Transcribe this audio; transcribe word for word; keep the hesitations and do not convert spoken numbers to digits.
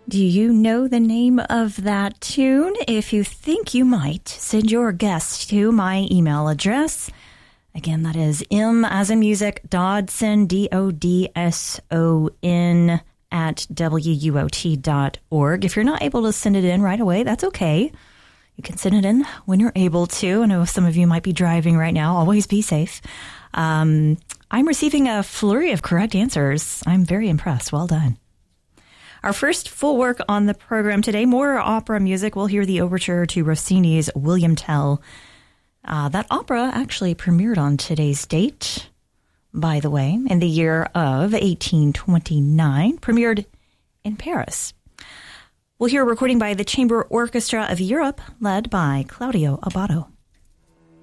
Do you know the name of that tune? If you think you might, send your guess to my email address. Again, that is M as in music, Dodson, D O D S O N, at W U O T dot org. If you're not able to send it in right away, that's okay. You can send it in when you're able to. I know some of you might be driving right now. Always be safe. Um, I'm receiving a flurry of correct answers. I'm very impressed. Well done. Our first full work on the program today, more opera music. We'll hear the overture to Rossini's William Tell. Uh, that opera actually premiered on today's date, by the way, in the year of eighteen twenty-nine, premiered in Paris. We'll hear a recording by the Chamber Orchestra of Europe, led by Claudio Abbado.